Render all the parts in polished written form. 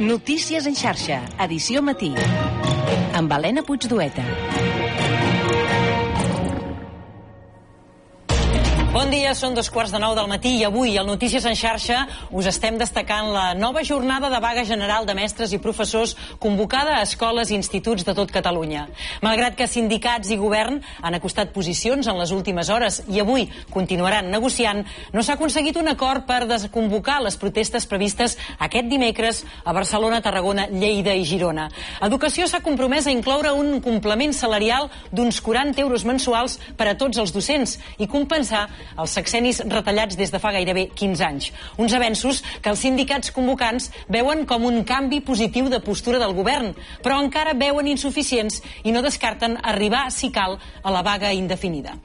Notícies en xarxa, edició matí, amb Helena Puigdueta. Bon dia, són 2:15 del matí i avui al Notícies en xarxa us estem destacant la nova jornada de vaga general de mestres i professors convocada a escoles i instituts de tot Catalunya. Malgrat que sindicats i govern han acostat posicions en les últimes hores i avui continuaran negociant, no s'ha aconseguit un acord per desconvocar les protestes previstes aquest dimecres a Barcelona, Tarragona, Lleida i Girona. Educació s'ha compromès a incloure un complement salarial d'uns 40 euros mensuals per a tots els docents i compensar els sexennis retallats des de fa gairebé 15 anys. Uns avenços que els sindicats convocants veuen com un canvi positiu de postura del govern, però encara veuen insuficients i no descarten arribar, si cal, a la vaga indefinida.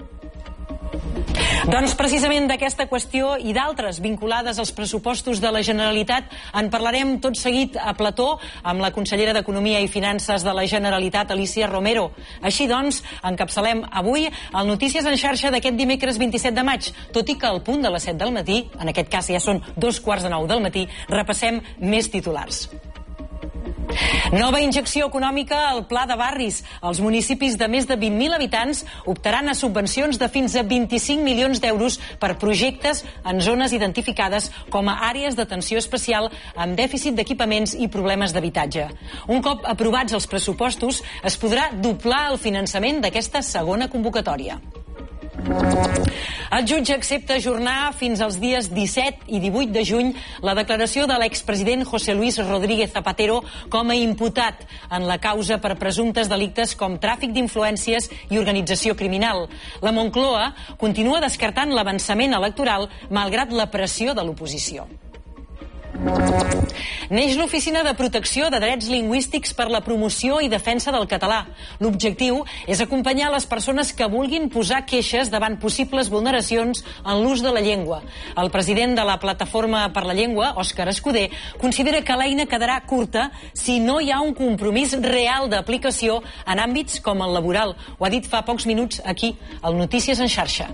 Doncs precisament d'aquesta qüestió i d'altres vinculades als pressupostos de la Generalitat en parlarem tot seguit a plató amb la consellera d'Economia i Finances de la Generalitat, Alícia Romero. Així doncs, encapçalem avui el Notícies en xarxa d'aquest dimecres 27 de maig, tot i que al punt de les 7 del matí, en aquest cas ja són 8:45 del matí, repassem més titulars. Nova injecció econòmica al Pla de Barris. Els municipis de més de 20.000 habitants optaran a subvencions de fins a 25 milions d'euros per projectes en zones identificades com a àrees d'atenció especial amb dèficit d'equipaments i problemes d'habitatge. Un cop aprovats els pressupostos, es podrà doblar el finançament d'aquesta segona convocatòria. El jutge accepta ajornar fins als dies 17 i 18 de juny la declaració de l'expresident José Luis Rodríguez Zapatero com a imputat en la causa per presumptes delictes com tràfic d'influències i organització criminal. La Moncloa continua descartant l'avançament electoral malgrat la pressió de l'oposició. Neix l'Oficina de Protecció de Drets Lingüístics per la promoció i defensa del català. L'objectiu és acompanyar les persones que vulguin posar queixes davant possibles vulneracions en l'ús de la llengua. El president de la Plataforma per la Llengua, Òscar Escudé, considera que l'eina quedarà curta si no hi ha un compromís real d'aplicació en àmbits com el laboral. Ho ha dit fa pocs minuts aquí, al Notícies en xarxa.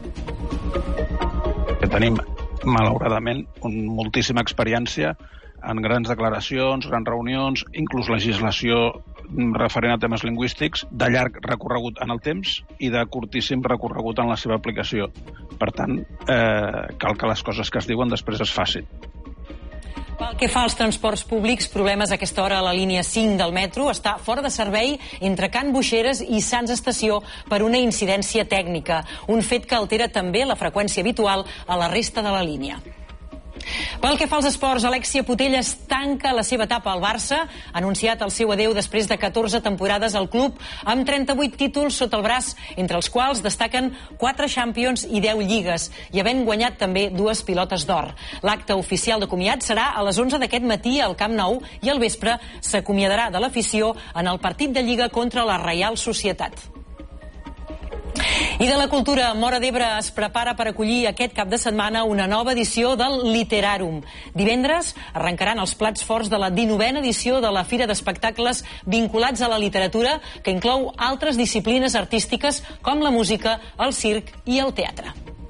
Tenim malauradament moltíssima experiència en grans declaracions, grans reunions, inclús legislació referent a temes lingüístics, de llarg recorregut en el temps i de curtíssim recorregut en la seva aplicació. Per tant, cal que les coses que es diuen després es facin. Pel que fa als transports públics, problemes a aquesta hora a la línia 5 del metro. Està fora de servei entre Can Boixeres i Sants Estació per una incidència tècnica, un fet que altera també la freqüència habitual a la resta de la línia. Pel que fa als esports, Alexia Putellas tanca la seva etapa al Barça, ha anunciat el seu adeu després de 14 temporades al club, amb 38 títols sota el braç, entre els quals destaquen 4 Champions i 10 lligues, i havent guanyat també 2 pilotes d'or. L'acte oficial de comiat serà a les 11 d'aquest matí al Camp Nou i al vespre s'acomiadarà de l'afició en el partit de Lliga contra la Reial Societat. I de la cultura, Móra d'Ebre es prepara per acollir aquest cap de setmana una nova edició del Literarum. Divendres arrencaran els plats forts de la 19a edició de la Fira d'Espectacles vinculats a la literatura, que inclou altres disciplines artístiques com la música, el circ i el teatre.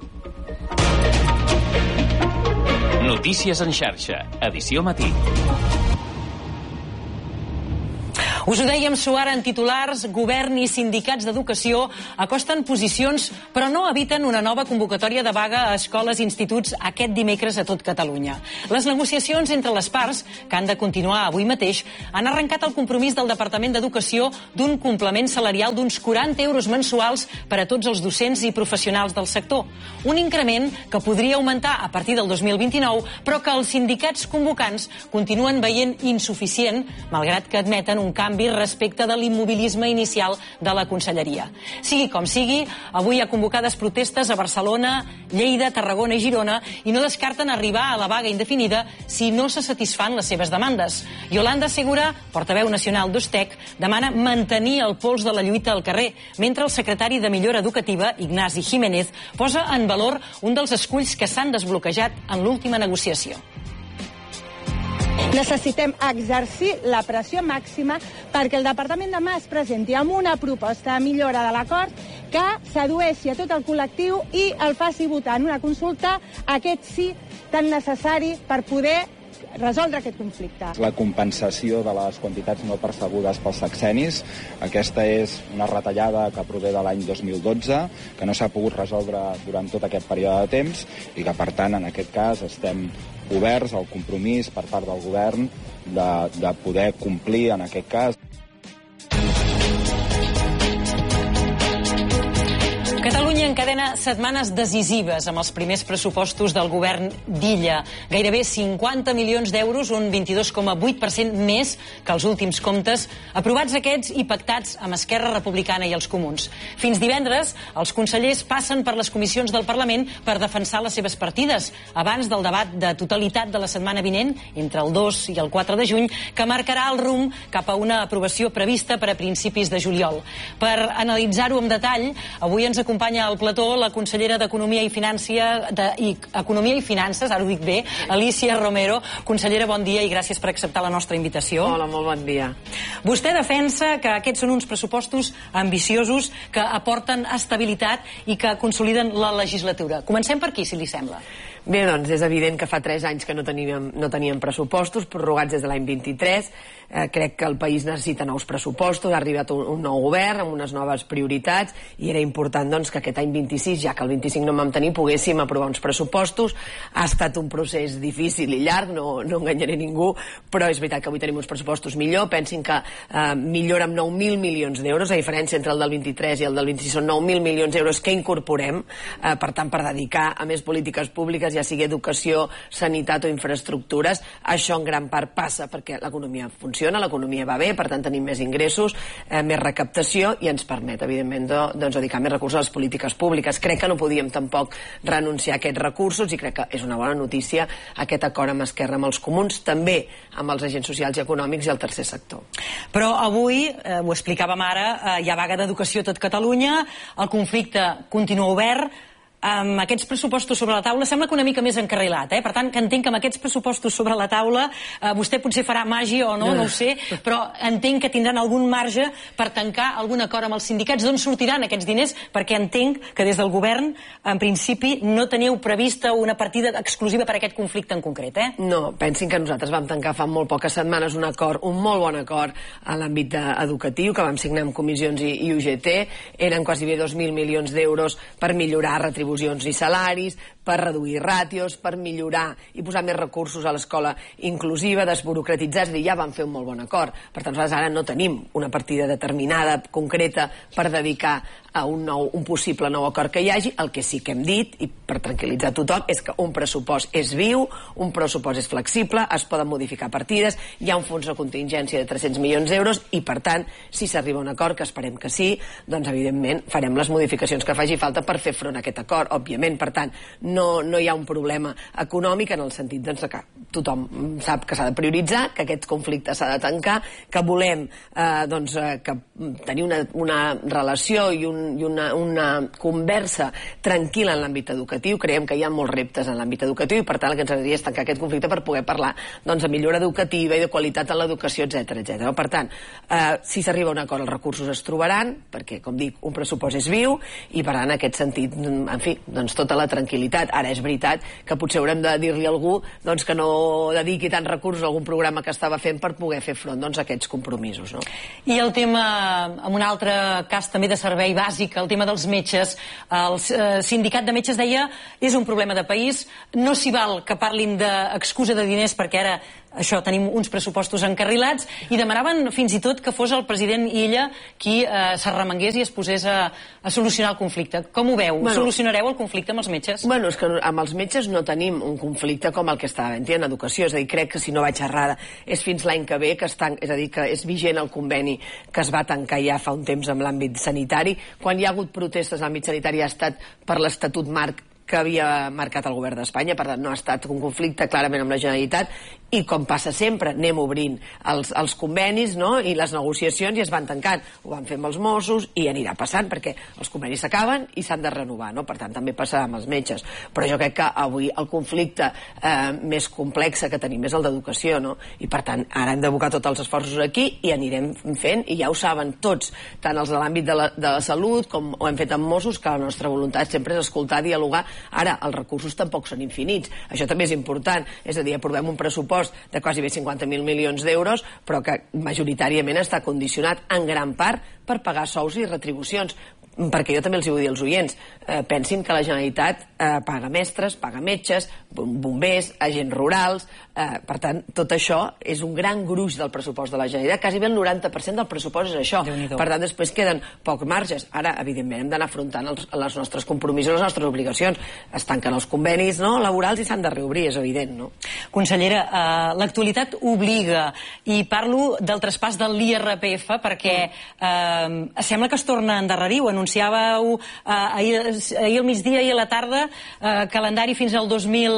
Notícies en xarxa, edició matí. Us ho dèiem suara en titulars, govern i sindicats d'educació acosten posicions però no eviten una nova convocatòria de vaga a escoles i instituts aquest dimecres a tot Catalunya. Les negociacions entre les parts, que han de continuar avui mateix, han arrencat el compromís del Departament d'Educació d'un complement salarial d'uns 40 euros mensuals per a tots els docents i professionals del sector. Un increment que podria augmentar a partir del 2029, però que els sindicats convocants continuen veient insuficient, malgrat que admeten un canvi respecte de l'immobilisme inicial de la Conselleria. Sigui com sigui, avui hi ha convocades protestes a Barcelona, Lleida, Tarragona i Girona i no descarten arribar a la vaga indefinida si no se satisfan les seves demandes. Yolanda Segura, portaveu nacional d'Ustec, demana mantenir el pols de la lluita al carrer, mentre el secretari de Millora Educativa, Ignasi Jiménez, posa en valor un dels esculls que s'han desbloquejat en l'última negociació. Necessitem exercir la pressió màxima perquè el Departament demà es presenti amb una proposta de millora de l'acord que sedueixi a tot el col·lectiu i el faci votar en una consulta aquest sí tan necessari per poder resoldre aquest conflicte. La compensació de les quantitats no percebudes pels sexennis, aquesta és una retallada que prové de l'any 2012, que no s'ha pogut resoldre durant tot aquest període de temps i que, per tant, en aquest cas estem oberts al compromís per part del govern de poder complir en aquest cas. Catalunya encadena setmanes decisives amb els primers pressupostos del govern d'Illa. Gairebé 50 milions d'euros, un 22,8% més que els últims comptes, aprovats aquests i pactats amb Esquerra Republicana i els Comuns. Fins divendres, els consellers passen per les comissions del Parlament per defensar les seves partides, abans del debat de totalitat de la setmana vinent, entre el 2 i el 4 de juny, que marcarà el rumb cap a una aprovació prevista per a principis de juliol. Per analitzar-ho amb detall, avui ens acompanya al plató la consellera d'Economia i Finances, ara ho dic bé, Alícia Romero. Consellera, bon dia i gràcies per acceptar la nostra invitació. Hola, molt bon dia. Vostè defensa que aquests són uns pressupostos ambiciosos que aporten estabilitat i que consoliden la legislatura. Comencem per aquí, si li sembla. Bé, doncs és evident que fa 3 anys que no teníem pressupostos, prorrogats des de l'any 23. Crec que el país necessita nous pressupostos, ha arribat un nou govern amb unes noves prioritats i era important doncs, que aquest any 26, ja que el 25 no vam tenir, poguéssim aprovar uns pressupostos. Ha estat un procés difícil i llarg, no enganyaré ningú, però és veritat que avui tenim uns pressupostos millor. Pensin que millora amb 9.000 milions d'euros, a diferència entre el del 23 i el del 26 són 9.000 milions d'euros que incorporem, per tant, per dedicar a més polítiques públiques, ja sigui educació, sanitat o infraestructures. Això en gran part passa perquè l'economia funciona, l'economia va bé, per tant tenim més ingressos, més recaptació i ens permet, evidentment, dedicar més recursos a les polítiques públiques. Crec que no podíem tampoc renunciar a aquests recursos i crec que és una bona notícia aquest acord amb Esquerra, amb els Comuns, també amb els agents socials i econòmics i el tercer sector. Però avui, ho explicàvem ara, hi ha vaga d'educació a tot Catalunya, el conflicte continua obert, amb aquests pressupostos sobre la taula sembla que una mica més encarrilat, Per tant, que entenc que amb aquests pressupostos sobre la taula vostè potser farà màgia o no ho sé, però entenc que tindran algun marge per tancar algun acord amb els sindicats. D'on sortiran aquests diners? Perquè entenc que des del govern, en principi, no teníeu prevista una partida exclusiva per a aquest conflicte en concret, No, pensin que nosaltres vam tancar fa molt poques setmanes un molt bon acord a l'àmbit educatiu, que vam signar amb comissions i UGT. Eren quasi 2.000 milions d'euros per millorar retribucions i salaris, per reduir ràtios, per millorar i posar més recursos a l'escola inclusiva, desburocratitzar, és a dir, ja vam fer un molt bon acord. Per tant, nosaltres ara no tenim una partida determinada, concreta, per dedicar a un possible nou acord que hi hagi. El que sí que hem dit, i per tranquil·litzar tothom, és que un pressupost és viu, un pressupost és flexible, es poden modificar partides, hi ha un fons de contingència de 300 milions d'euros i, per tant, si s'arriba a un acord, que esperem que sí, doncs, evidentment, farem les modificacions que faci falta per fer front a aquest acord, òbviament. Per tant, no hi ha un problema econòmic en el sentit que tothom sap que s'ha de prioritzar, que aquest conflicte s'ha de tancar, que volem tenir una relació i una conversa tranquil·la en l'àmbit educatiu. Creiem que hi ha molts reptes en l'àmbit educatiu i, per tant, el que ens agradaria és tancar aquest conflicte per poder parlar de millora educativa i de qualitat en l'educació, etc. Per tant, si s'arriba a un acord, els recursos es trobaran, perquè, com dic, un pressupost és viu i, per tant, en aquest sentit, en fi, tota la tranquil·litat. Ara és veritat que potser haurem de dir-li a algú que no dediqui tants recursos a algun programa que estava fent per poder fer front a aquests compromisos. I el tema, en un altre cas també de servei bàsic, el tema dels metges. El sindicat de metges deia és un problema de país, no s'hi val que parlin d'excusa de diners perquè ara tenim uns pressupostos encarrilats i demanaven fins i tot que fos el president Illa qui s'arremangués i es posés a solucionar el conflicte. Com ho veu? Solucionareu el conflicte amb els metges? És que amb els metges no tenim un conflicte com el que estava havent-hi en educació, és a dir, crec que si no vaig errada és fins l'any que ve, és a dir, que és vigent el conveni que es va tancar ja fa un temps amb l'àmbit sanitari. Quan hi ha hagut protestes a l'àmbit sanitari ha estat per l'Estatut Marc que havia marcat el govern d'Espanya, per tant no ha estat un conflicte clarament amb la Generalitat i, com passa sempre, anem obrint els convenis i les negociacions i es van tancant. Ho van fer amb els Mossos i anirà passant perquè els convenis s'acaben i s'han de renovar, per tant també passarà amb els metges. Però jo crec que avui el conflicte més complex que tenim és el d'educació, i per tant ara hem d'abocar tots els esforços aquí i anirem fent, i ja ho saben tots, tant els de l'àmbit de la salut com ho hem fet amb Mossos, que la nostra voluntat sempre és escoltar, dialogar. Ara, els recursos tampoc són infinits, això també és important, és a dir, aprovem un pressupost pressupost de quasi bé 50.000 milions d'euros, però que majoritàriament està condicionat en gran part per pagar sous i retribucions. Perquè jo també els vull dir als oients, pensin que la Generalitat paga mestres, paga metges, bombers, agents rurals, per tant, tot això és un gran gruix del pressupost de la Generalitat, quasi bé el 90% del pressupost és això. Per tant, després queden pocs marges. Ara, evidentment, hem d'anar afrontant els nostres compromisos, les nostres obligacions. Es tanquen els convenis laborals i s'han de reobrir, és evident, no? Consellera, l'actualitat obliga, i parlo del traspàs de l'IRPF, perquè sembla que es torna a endarrerir. Ho anunciàveu ahir al migdia i a la tarda, calendari fins al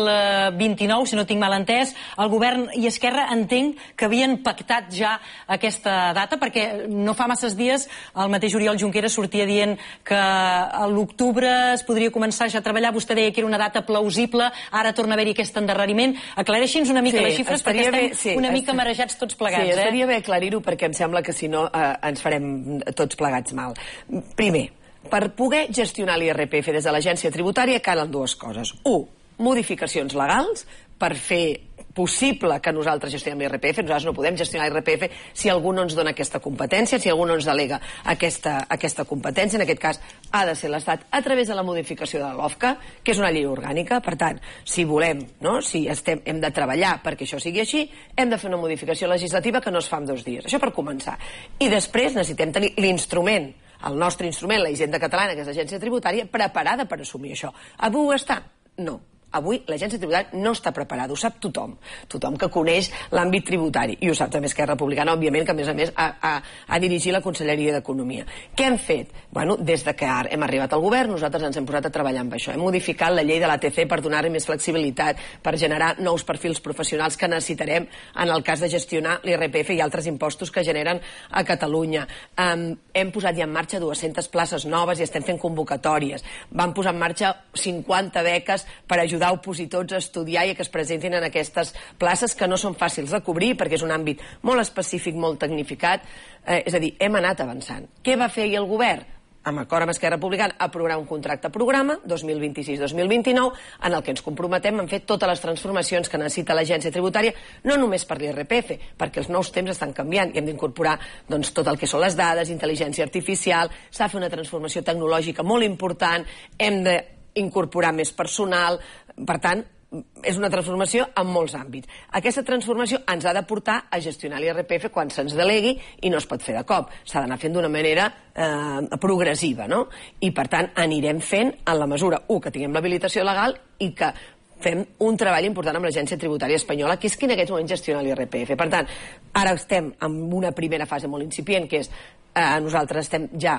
2029, si no tinc mal entès. El govern i Esquerra entenc que havien pactat ja aquesta data, perquè no fa masses dies el mateix Oriol Junqueras sortia dient que a l'octubre es podria començar ja a treballar. Vostè deia que era una data plausible, ara torna a haver-hi aquest endarreriment. Aclareixin-nos una mica les xifres, perquè estem una mica marejats tots plegats. Sí, estaria bé aclarir-ho, perquè em sembla que si no ens farem tots plegats mal. Primer, per poder gestionar l'IRPF des de l'Agència Tributària calen dues coses. Un, modificacions legals per fer possible que nosaltres gestionem l'IRPF. Nosaltres no podem gestionar l'IRPF si algú no ens dona aquesta competència, si algú no ens delega aquesta competència. En aquest cas ha de ser l'Estat a través de la modificació de la LOFCA, que és una llei orgànica. Per tant, si volem, si hem de treballar perquè això sigui així, hem de fer una modificació legislativa que no es fa en 2 dies. Això per començar. I després necessitem tenir l'instrument, el nostre instrument, la Hisenda Catalana, que és l'Agència Tributària, preparada per assumir això. Avui ho està? No. Avui l'Agència Tributària no està preparada, ho sap tothom. Tothom que coneix l'àmbit tributari. I ho sap també Esquerra Republicana, òbviament, que a més ha dirigit la Conselleria d'Economia. Què hem fet? Bueno, des de que hem arribat al govern, nosaltres ens hem posat a treballar amb això. Hem modificat la llei de l'ATC per donar-hi més flexibilitat, per generar nous perfils professionals que necessitarem en el cas de gestionar l'IRPF i altres impostos que generen a Catalunya. Hem posat ja en marxa 200 places noves i estem fent convocatòries. Vam posar en marxa 50 beques per ajudar opositors a estudiar i que es presentin en aquestes places que no són fàcils de cobrir perquè és un àmbit molt específic, molt tecnificat. És a dir, hem anat avançant. Què va fer ahir el govern? Amb acord amb Esquerra Republicana, aprovar un contracte programa 2026-2029 en el que ens comprometem a fer totes les transformacions que necessita l'Agència Tributària, no només per l'IRPF, perquè els nous temps estan canviant i hem d'incorporar tot el que són les dades, intel·ligència artificial, s'ha de fer una transformació tecnològica molt important, hem d'incorporar més personal. Per tant, és una transformació en molts àmbits. Aquesta transformació ens ha de portar a gestionar l'IRPF quan se'ns delegui i no es pot fer de cop. S'ha d'anar fent d'una manera progressiva, no? I, per tant, anirem fent en la mesura, que tinguem l'habilitació legal i que fem un treball important amb l'Agència Tributària Espanyola, que és qui en aquests moments gestiona l'IRPF. Per tant, ara estem en una primera fase molt incipient, que és nosaltres estem ja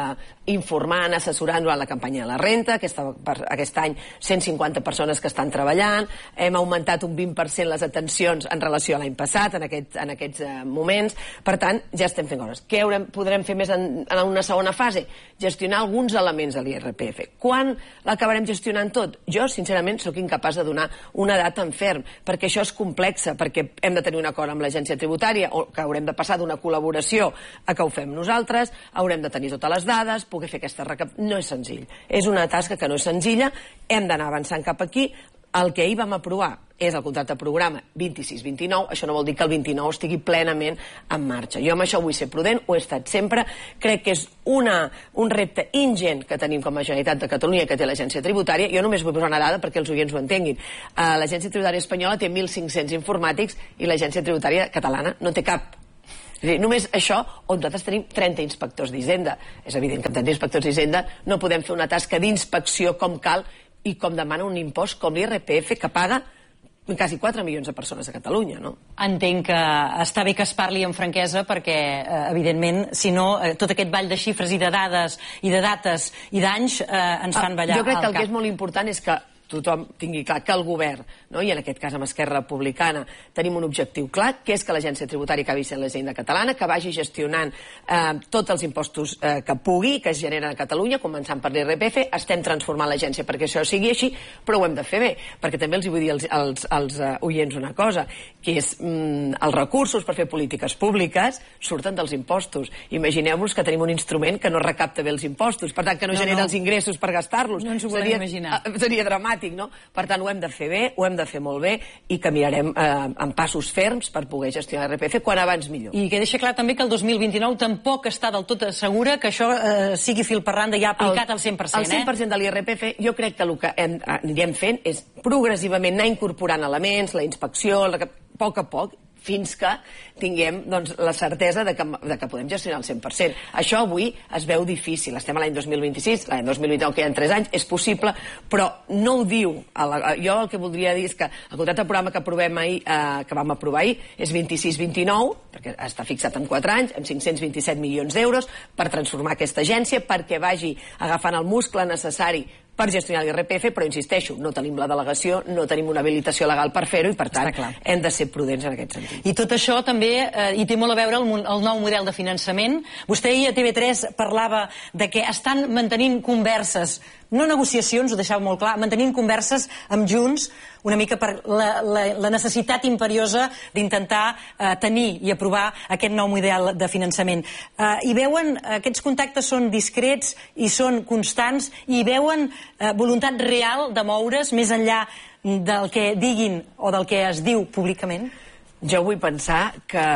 informant, assessorant durant la campanya de la renta, aquest any 150 persones que estan treballant, hem augmentat un 20% les atencions en relació a l'any passat, en aquests moments. Per tant, ja estem fent coses. Què podrem fer més en una segona fase? Gestionar alguns elements de l'IRPF. Quan l'acabarem gestionant tot? Jo, sincerament, sóc incapaç de donar una data en ferm, perquè això és complex, perquè hem de tenir un acord amb l'Agència Tributària, o que haurem de passar d'una col·laboració a que ho fem nosaltres, haurem de tenir totes les dades, poder fer aquesta recaptació. No és senzill. És una tasca que no és senzilla, hem d'anar avançant cap aquí. El que ahir vam aprovar és el contracte programa 26-29, això no vol dir que el 29 estigui plenament en marxa. Jo amb això vull ser prudent, ho he estat sempre, crec que és un repte ingent que tenim com a Generalitat de Catalunya que té l'Agència Tributària. Jo només vull posar una dada perquè els oients ho entenguin. L'Agència Tributària Espanyola té 1.500 informàtics i l'Agència Tributària Catalana no té cap. És a dir, només això, on nosaltres tenim 30 inspectors d'Hisenda. És evident que amb 30 inspectors d'Hisenda no podem fer una tasca d'inspecció com cal i com demana un impost com l'IRPF que paga quasi 4 milions de persones a Catalunya, no? Entenc que està bé que es parli amb franquesa perquè, evidentment, si no, tot aquest ball de xifres i de dades i de dates i d'anys ens fan ballar al cap. Jo crec que el que és molt important és que tothom tingui clar que el govern, i en aquest cas amb Esquerra Republicana, tenim un objectiu clar, que és que l'Agència Tributària acabi sent l'Hisenda Catalana, que vagi gestionant tots els impostos que pugui, que es generen a Catalunya, començant per l'IRPF. Estem transformant l'agència perquè això sigui així, però ho hem de fer bé, perquè també els vull dir als oients una cosa, que és els recursos per fer polítiques públiques surten dels impostos. Imagineu-vos que tenim un instrument que no recapta bé els impostos, per tant, que no genera els ingressos per gastar-los. No ens ho volem imaginar. Seria dramàtic. automàtic, no? Per tant, ho hem de fer bé, ho hem de fer molt bé i que mirarem amb passos ferms per poder gestionar l'IRPF quan abans millor. I que deixa clar també que el 2029 tampoc està del tot segura que això sigui fil per randa ja aplicat al 100%. El 100% de l'IRPF, jo crec que el que anirem fent és progressivament anar incorporant elements, la inspecció, a poc a poc, fins que tinguem la certesa de que podem gestionar el 100%. Això avui es veu difícil. Estem a l'any 2026, l'any 2029 que hi ha 3 anys, és possible, però no ho diu. Jo el que voldria dir és que el contracte de programa que vam aprovar ahir és 26-29, perquè està fixat en 4 anys, amb 527 milions d'euros per transformar aquesta agència, perquè vagi agafant el muscle necessari per gestionar l'IRPF, però insisteixo, no tenim la delegació, no tenim una habilitació legal per fer-ho i, per tant, hem de ser prudents en aquest sentit. I tot això també hi té molt a veure el nou model de finançament. Vostè ahir a TV3 parlava de que estan mantenint converses, no negociacions, ho deixava molt clar, mantenint converses amb Junts, una mica per la necessitat imperiosa d'intentar tenir i aprovar aquest nou model de finançament. I veuen, aquests contactes són discrets i són constants, i veuen voluntat real de moure's més enllà del que diguin o del que es diu públicament? Jo vull pensar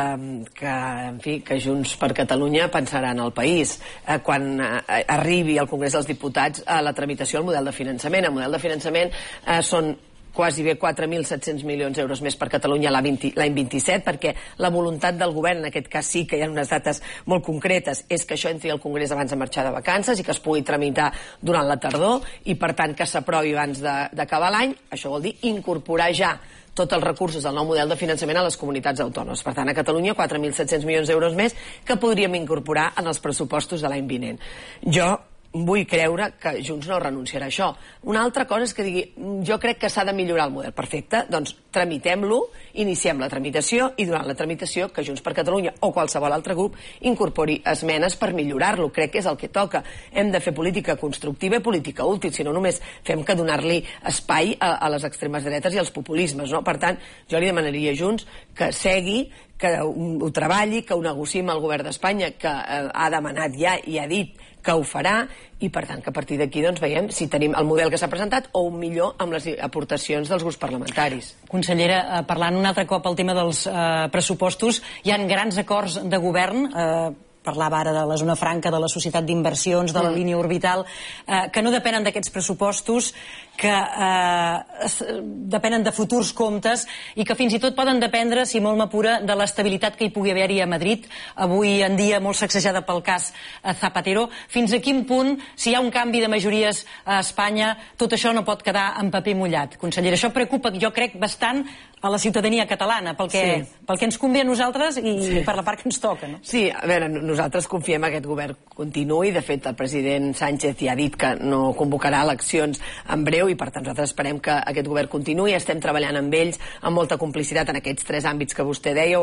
que Junts per Catalunya pensarà en el país quan arribi al Congrés dels Diputats a la tramitació del model de finançament. El model de finançament són quasi bé 4.700 milions d'euros més per Catalunya l'any 27, perquè la voluntat del govern, en aquest cas sí que hi ha unes dates molt concretes, és que això entri al Congrés abans de marxar de vacances i que es pugui tramitar durant la tardor i, per tant, que s'aprovi abans d'acabar l'any. Això vol dir incorporar ja tots els recursos del nou model de finançament a les comunitats autònomes. Per tant, a Catalunya 4.700 milions d'euros més que podríem incorporar en els pressupostos de l'any vinent. Jo vull creure que Junts no renunciarà a això. Una altra cosa és que digui, jo crec que s'ha de millorar el model. Perfecte, doncs tramitem-lo, iniciem la tramitació i durant la tramitació que Junts per Catalunya o qualsevol altre grup incorpori esmenes per millorar-lo. Crec que és el que toca. Hem de fer política constructiva i política útil, si no només fem que donar-li espai a les extremes dretes i als populismes, no? Per tant, jo li demanaria a Junts que segui, que ho treballi, que ho negociï amb el govern d'Espanya, que ha demanat ja i ha dit que ho farà, i per tant que a partir d'aquí doncs veiem si tenim el model que s'ha presentat o un millor amb les aportacions dels grups parlamentaris. Consellera, parlant un altre cop el tema dels pressupostos, hi ha grans acords de govern, parlava ara de la zona franca, de la societat d'inversions, de la línia orbital, que no depenen d'aquests pressupostos, que depenen de futurs comptes i que fins i tot poden dependre, si molt m'apura, de l'estabilitat que hi pugui haver-hi a Madrid, avui en dia molt sacsejada pel cas Zapatero. Fins a quin punt, si hi ha un canvi de majories a Espanya, tot això no pot quedar en paper mullat? Consellera, això preocupa, jo crec, bastant a la ciutadania catalana, pel que ens convé a nosaltres i per la part que ens toca, no? Sí, a veure, nosaltres confiem que aquest govern continuï. De fet, el president Sánchez ja ha dit que no convocarà eleccions en breu i, per tant, nosaltres esperem que aquest govern continuï. Estem treballant amb ells amb molta complicitat en aquests 3 àmbits que vostè deia,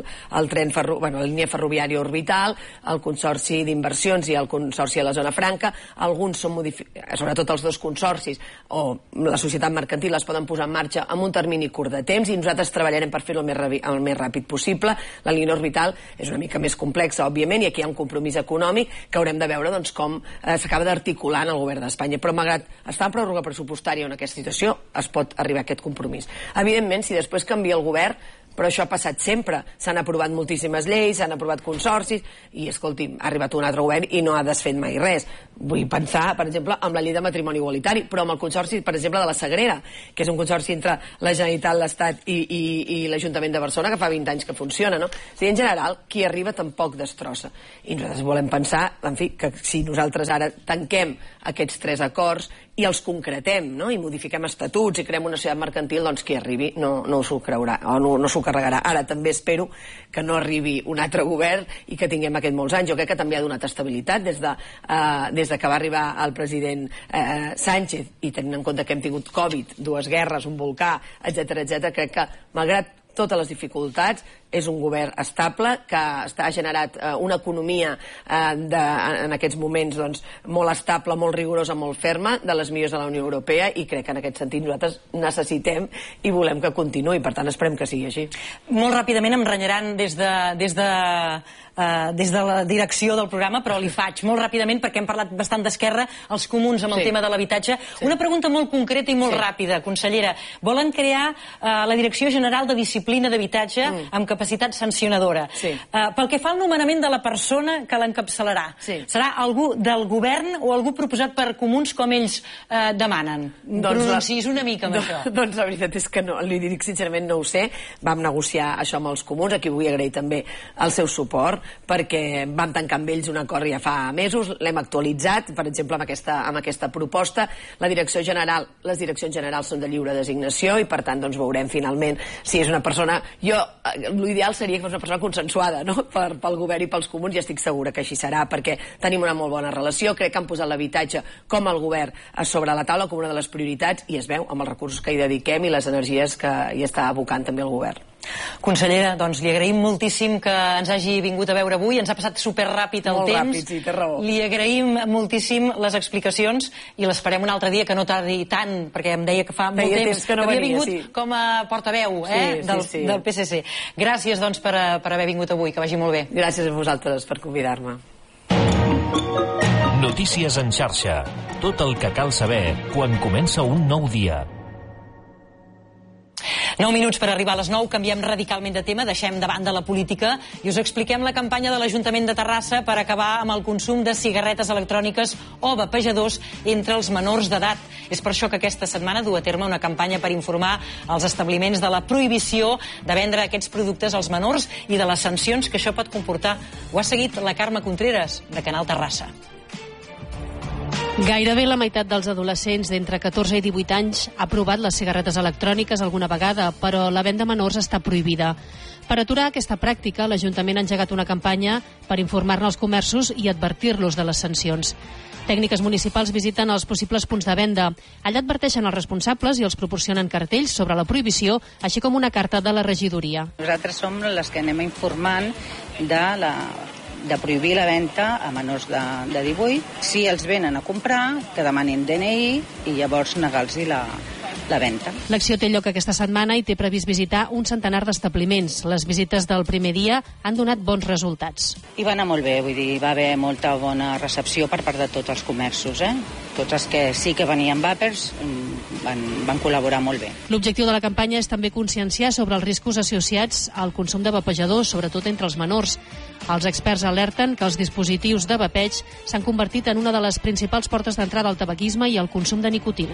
la línia ferroviària orbital, el Consorci d'Inversions i el Consorci de la Zona Franca. Alguns són sobretot els 2 consorcis o la societat mercantil es poden posar en marxa amb un termini curt de temps i nosaltres treballarem per fer-ho el més ràpid possible. La línia orbital és una mica més complexa, òbviament, i aquí hi ha un compromís econòmic que haurem de veure com s'acaba d'articular en el govern d'Espanya. Però malgrat estar en pròrroga pressupostària en aquesta situació, es pot arribar a aquest compromís. Evidentment, si després canvia el govern, però això ha passat sempre. S'han aprovat moltíssimes lleis, s'han aprovat consorcis i, escolti'm, ha arribat un altre govern i no ha desfet mai res. Vull pensar, per exemple, amb la llei de matrimoni igualitari, però amb el consorci, per exemple, de la Sagrera, que és un consorci entre la Generalitat, l'Estat i l'Ajuntament de Barcelona, que fa 20 anys que funciona, no? O sigui, en general, qui arriba tampoc destrossa. I nosaltres volem pensar, en fi, que si nosaltres ara tanquem aquests 3 acords i els concretem, no? I modifiquem estatuts i creem una societat mercantil, doncs qui arribi no s'ho creurà o no s'ho carregarà. Ara també espero que no arribi un altre govern i que tinguem aquest molts anys. Jo crec que també ha donat estabilitat des de que va arribar el president Sánchez, i tenint en compte que hem tingut Covid, 2 guerres, un volcà, etc, crec que malgrat totes les dificultats és un govern estable, que ha generat una economia en aquests moments molt estable, molt rigorosa, molt ferma, de les millors de la Unió Europea, i crec que en aquest sentit nosaltres necessitem i volem que continuï, per tant esperem que sigui així. Molt ràpidament em renyaran des de la direcció del programa, però li faig molt ràpidament, perquè hem parlat bastant d'Esquerra, els comuns amb el tema de l'habitatge. Una pregunta molt concreta i molt ràpida, consellera. Volen crear la Direcció General de Disciplina d'Habitatge amb capacitat sancionadora. Pel que fa al nomenament de la persona que l'encapçalarà, serà algú del govern o algú proposat per comuns com ells demanen? Pronunciïs una mica amb això. Doncs la veritat és que no, li dic sincerament no ho sé. Vam negociar això amb els comuns, a qui vull agrair també el seu suport, perquè vam tancar amb ells un acord ja fa mesos, l'hem actualitzat, per exemple, amb aquesta proposta. Les direccions generals són de lliure designació i, per tant, veurem finalment si és una persona... L'ideal seria que fos una persona consensuada pel govern i pels comuns, i estic segura que així serà, perquè tenim una molt bona relació. Crec que han posat l'habitatge com el govern sobre la taula com una de les prioritats, i es veu amb els recursos que hi dediquem i les energies que hi està abocant també el govern. Consellera, doncs li agraïm moltíssim que ens hagi vingut a veure avui. Ens ha passat superràpid el temps. Molt ràpid, sí, té raó. Li agraïm moltíssim les explicacions i l'esperem un altre dia, que no tardi tant, perquè em deia que fa molt temps que havia vingut com a portaveu del PSC. Gràcies, doncs, per haver vingut avui, que vagi molt bé. Gràcies a vosaltres per convidar-me. Notícies en xarxa. Tot el que cal saber quan comença un nou dia. 9 minuts per arribar a les 9, canviem radicalment de tema, deixem de banda la política i us expliquem la campanya de l'Ajuntament de Terrassa per acabar amb el consum de cigarretes electròniques o vapejadors entre els menors d'edat. És per això que aquesta setmana du a terme una campanya per informar als establiments de la prohibició de vendre aquests productes als menors i de les sancions que això pot comportar. Ho ha seguit la Carme Contreras, de Canal Terrassa. Gairebé la meitat dels adolescents d'entre 14 i 18 anys ha provat les cigarretes electròniques alguna vegada, però la venda a menors està prohibida. Per aturar aquesta pràctica, l'Ajuntament ha engegat una campanya per informar-ne als comerços i advertir-los de les sancions. Tècniques municipals visiten els possibles punts de venda. Allà adverteixen els responsables i els proporcionen cartells sobre la prohibició, així com una carta de la regidoria. Nosaltres som les que anem informant de prohibir la venda a menors de 18. Si els venen a comprar, que demanin DNI i llavors negar-los la venda. L'acció té lloc aquesta setmana i té previst visitar un centenar d'establiments. Les visites del primer dia han donat bons resultats. I va anar molt bé, vull dir, va haver molta bona recepció per part de tots els comerços, Tots els que sí que venien vapers van col·laborar molt bé. L'objectiu de la campanya és també conscienciar sobre els riscos associats al consum de vapejadors, sobretot entre els menors. Els experts alerten que els dispositius de vapeig s'han convertit en una de les principals portes d'entrada al tabaquisme i al consum de nicotina.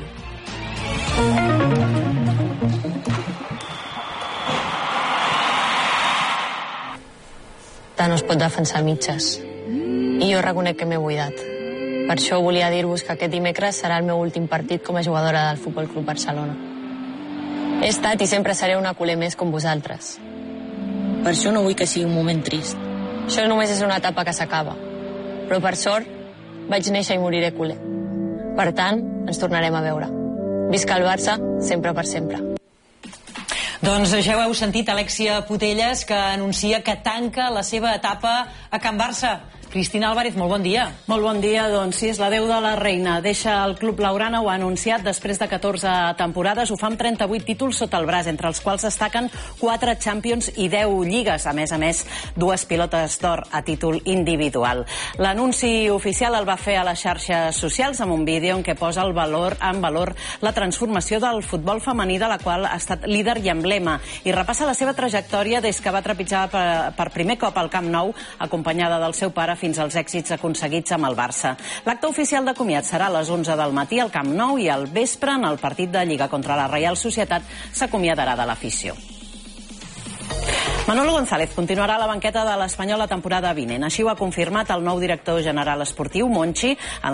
Tant no es pot defensar mitges. I jo reconec que m'he buidat. Per això volia dir-vos que aquest dimecres serà el meu últim partit com a jugadora del Futbol Club Barcelona. He estat i sempre seré una culer més com vosaltres. Per això no vull que sigui un moment trist. Això només és una etapa que s'acaba. Però per sort vaig néixer i moriré culer. Per tant, ens tornarem a veure. Visca el Barça, sempre per sempre. Doncs ja ho heu sentit, Alexia Putellas, que anuncia que tanca la seva etapa a Can Barça. Cristina Álvarez, molt bon dia. Molt bon dia, doncs sí, és l'adeu de la reina. Deixa el club blaugrana, ho ha anunciat, després de 14 temporades. Ho fa amb 38 títols sota el braç, entre els quals destaquen 4 Champions i 10 lligues. A més, 2 pilotes d'or a títol individual. L'anunci oficial el va fer a les xarxes socials amb un vídeo en què posa en valor la transformació del futbol femení, de la qual ha estat líder i emblema, i repassa la seva trajectòria des que va trepitjar per primer cop al Camp Nou, acompanyada del seu pare, fins als èxits aconseguits amb el Barça. L'acte oficial de comiat serà a les 11 del matí al Camp Nou i al vespre, en el partit de Lliga contra la Reial Societat, s'acomiadarà de l'afició. Manolo González continuarà a la banqueta de l'Espanyol la temporada vinent. Així ho ha confirmat el nou director general esportiu, Monchi, en